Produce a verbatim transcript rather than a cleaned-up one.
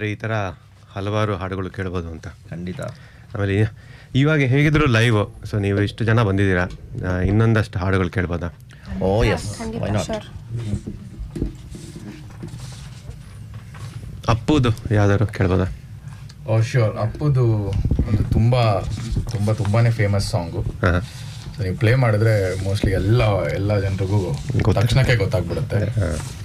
ಅಂದರೆ ಈ ಥರ ಹಲವಾರು ಹಾಡುಗಳು ಕೇಳ್ಬೋದು ಅಂತ. ಖಂಡಿತ. ಆಮೇಲೆ ಇವಾಗ ಹೇಗಿದ್ರು ಲೈವ್, ಸೊ ನೀವು ಇಷ್ಟು ಜನ ಬಂದಿದ್ದೀರಾ, ಇನ್ನೊಂದಷ್ಟು ಹಾಡುಗಳು ಕೇಳ್ಬೋದಾ? ಓ ಎಸ್, ವೈ ನಾಟ್. ಅಪ್ಪುದು ಯಾವ್ದಾದ್ರು ಕೇಳ್ಬೋದಾ? ಓ ಶ್ಯೂರ್. ಅಪ್ಪುದು ಒಂದು ತುಂಬ ತುಂಬ ತುಂಬಾ ಫೇಮಸ್ ಸಾಂಗು. ಹಾಂ, ಸೊ ನೀವು ಪ್ಲೇ ಮಾಡಿದ್ರೆ ಮೋಸ್ಟ್ಲಿ ಎಲ್ಲ ಎಲ್ಲ ಜನರಿಗೂ ತಕ್ಷಣಕ್ಕೆ ಗೊತ್ತಾಗ್ಬಿಡುತ್ತೆ.